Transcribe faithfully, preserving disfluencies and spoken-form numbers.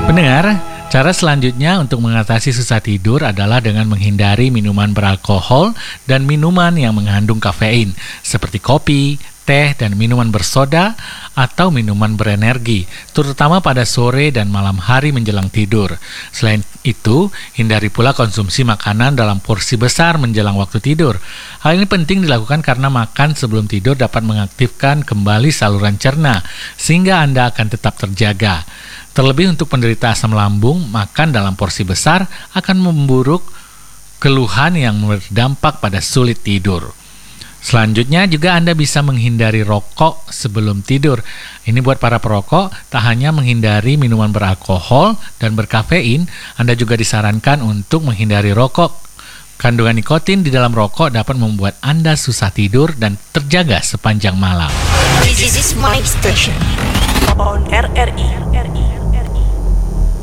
Pendengar, cara selanjutnya untuk mengatasi susah tidur adalah dengan menghindari minuman beralkohol dan minuman yang mengandung kafein, seperti kopi, teh, dan minuman bersoda atau minuman berenergi, terutama pada sore dan malam hari menjelang tidur. Selain itu, hindari pula konsumsi makanan dalam porsi besar menjelang waktu tidur. Hal ini penting dilakukan karena makan sebelum tidur dapat mengaktifkan kembali saluran cerna, sehingga Anda akan tetap terjaga. Terlebih untuk penderita asam lambung, makan dalam porsi besar akan memburuk keluhan yang berdampak pada sulit tidur. Selanjutnya juga Anda bisa menghindari rokok sebelum tidur. Ini buat para perokok, tak hanya menghindari minuman beralkohol dan berkafein, Anda juga disarankan untuk menghindari rokok. Kandungan nikotin di dalam rokok dapat membuat Anda susah tidur dan terjaga sepanjang malam. This is my station on R R I